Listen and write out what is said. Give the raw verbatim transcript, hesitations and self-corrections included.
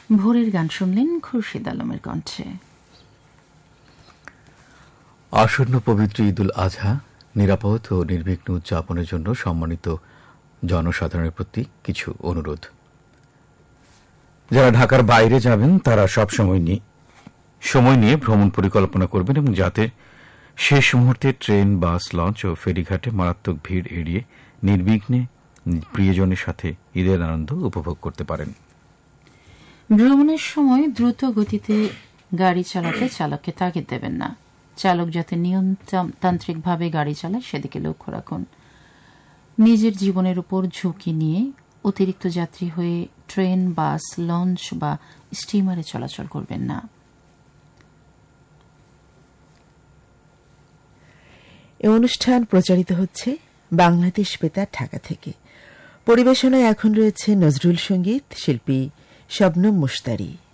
ভোরের গান শুনলেন খুরশিদ আলমের কণ্ঠে। আসন্ন পবিত্র ঈদুল আজহা নিরাপদ ও নির্বিঘ্ন উদযাপনের জন্য সম্মানিত জনসাধারণের প্রতি কিছু অনুরোধ। যারা ঢাকার বাইরে যাবেন তারা সব সময় নিয়ে সময় নিয়ে ভ্রমণ পরিকল্পনা করবেন এবং যাতে শেষ মুহূর্তে ট্রেন, বাস, লঞ্চ ও ফেরিঘাটে মারাত্মক ভিড় এড়িয়ে নির্বিঘ্নে প্রিয়জনের সাথে ঈদের আনন্দ উপভোগ করতে পারেন। ভ্রমণের সময় দ্রুত গতিতে গাড়ি চালাতে চালককে তাগিদ দেবেন না। চালক যাতে নিয়মতান্ত্রিকভাবে গাড়ি চালায় সেদিকে লক্ষ্য রাখুন। নিজের জীবনের উপর ঝুঁকি নিয়ে অতিরিক্ত যাত্রী হয়ে ট্রেন, বাস, লঞ্চ বা স্টিমারে চলাচল করবেন না। এই অনুষ্ঠান প্রচারিত হচ্ছে বাংলাদেশ বেতার ঢাকা থেকে। পরিবেশনায় এখন রয়েছে নজরুল সঙ্গীত, শিল্পী শবনম মুশতারি।